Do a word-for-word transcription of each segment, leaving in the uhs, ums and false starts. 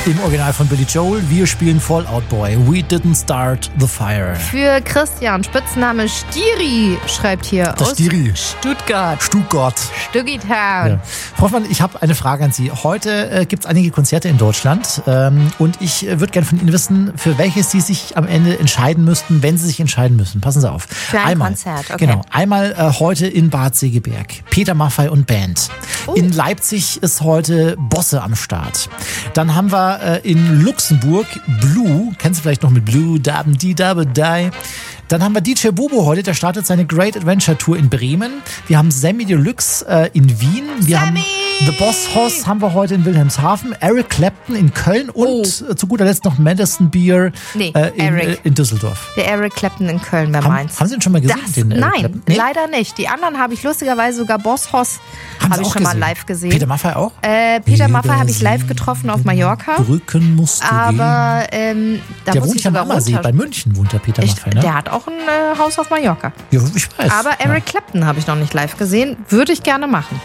Im Original von Billy Joel. Wir spielen Fall Out Boy. We didn't start the fire. Für Christian, Spitzname Stiri, schreibt hier Das aus Stiri. Stuttgart. Stuttgart. Stuggy-Town. Ja. Frau Hoffmann, ich habe eine Frage an Sie. Heute äh, gibt es einige Konzerte in Deutschland ähm, und ich äh, würde gerne von Ihnen wissen, für welches Sie sich am Ende entscheiden müssten, wenn Sie sich entscheiden müssen. Passen Sie auf. Für ein einmal, Konzert, okay. Genau. Einmal äh, heute in Bad Segeberg. Peter Maffay und Band. Oh. In Leipzig ist heute Bosse am Start. Dann haben wir äh, in Luxemburg Blue. Kennst du vielleicht noch mit Blue? Dabben, die, dabbe, die. Dann haben wir D J Bobo heute, der startet seine Great Adventure Tour in Bremen. Wir haben Sammy Deluxe äh, in Wien. Wir Sammy! haben The Boss Hoss haben wir heute in Wilhelmshaven. Eric Clapton in Köln und Oh. äh, zu guter Letzt noch Madison Beer Nee, äh, in, Eric. äh, in Düsseldorf. Der Eric Clapton in Köln, wer Haben, meint's? haben Sie ihn schon mal gesehen? Das, den Eric nein, Clapton? Nee? leider nicht. Die anderen habe ich lustigerweise sogar Boss Hoss Haben habe Sie ich auch schon mal gesehen? live gesehen. Peter Maffay auch? äh, Peter Maffay habe ich live getroffen auf Mallorca. Brücken musst du Aber ähm, da gehen. Der muss wohnt ich ja am sogar Ammersee. runter. Bei München wohnt der Peter Ich, Maffay, ne? Der hat auch ein äh, Haus auf Mallorca. Ja, ich weiß. Aber Eric Clapton habe ich noch nicht live gesehen. Würde ich gerne machen.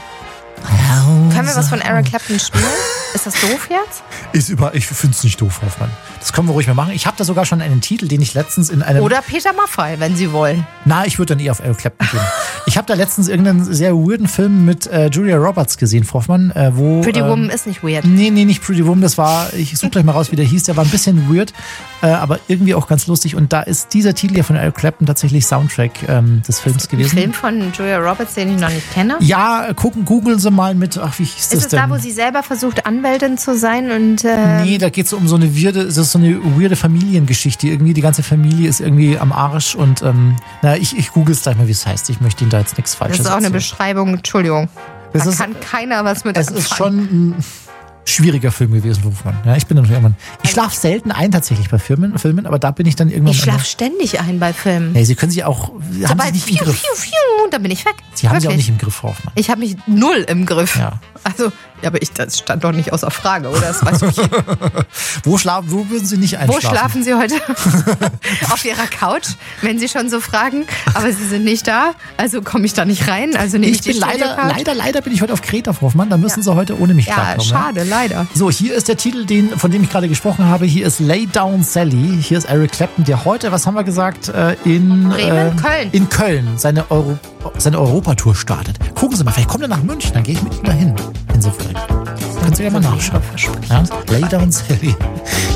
Ja. Können wir was von Eric Clapton spielen? Ist das doof jetzt? Ist über, ich finde es nicht doof, Hoffmann. Das können wir ruhig mal machen. Ich habe da sogar schon einen Titel, den ich letztens in einem... Oder Peter Maffay, wenn Sie wollen. Na, ich würde dann eher auf Eric Clapton gehen. Ich habe da letztens irgendeinen sehr weirden Film mit äh, Julia Roberts gesehen, Frau Hoffmann, äh, wo... Pretty ähm, Woman ist nicht weird. Nee, nee, nicht Pretty Woman, das war, ich suche gleich mal raus, wie der hieß, der war ein bisschen weird, äh, aber irgendwie auch ganz lustig und da ist dieser Titel hier von Eric Clapton tatsächlich Soundtrack ähm, des Films Ein gewesen. Film von Julia Roberts, den ich noch nicht kenne. Ja, gucken, googeln Sie mal mit, ach, wie hieß das Ist es denn? da, wo sie selber versucht, Anwältin zu sein und äh, Nee, da geht es um so eine weirde, das ist so eine weirde Familiengeschichte. Irgendwie die ganze Familie ist irgendwie am Arsch und ähm, na, ich, ich google es gleich mal, wie es heißt. Ich möchte Ihnen da jetzt nichts Falsches das ist auch eine erzählen. Beschreibung, Entschuldigung. Das Da ist- kann keiner was mit Es anfangen. ist schon ein schwieriger Film gewesen, Hofmann. Ja, ich bin dann irgendwann. Ich schlafe selten ein tatsächlich bei Filmen, Filmen, aber da bin ich dann irgendwann. Ich am Ende- schlafe ständig ein bei Filmen. Nee, Sie können sich auch. haben Sie Sobald nicht im fiu, Griff. fiu, fiu, und dann bin ich weg. Sie haben sie auch Wirklich. nicht im Griff, Hoffmann. Ich habe mich null im Griff. Ja. Also, ja, aber ich, das stand doch nicht außer Frage, oder? Das weiß ich. Wo schlafen, wo würden Sie nicht Wo einschlafen? schlafen Sie heute? Auf Ihrer Couch, wenn Sie schon so fragen. Aber Sie sind nicht da, also komme ich da nicht rein. Also nehme ich, Ich die bin leider, Studio-Couch. leider, leider bin ich heute auf Kreta, Frau Hoffmann. Da müssen Ja. Sie heute ohne mich Ja, klarkommen. schade, leider. So, hier ist der Titel, den, von dem ich gerade gesprochen habe. Hier ist Lay Down Sally. Hier ist Eric Clapton, der heute, was haben wir gesagt, äh, in Bremen? äh, Köln. In Köln seine, Euro, seine Europatour startet. Gucken Sie mal, vielleicht kommt er nach München, dann gehe ich mit ihm dahin. Wenn Sie wollen. Können Sie ja mal nachschauen. Ja? Lay Down Sally.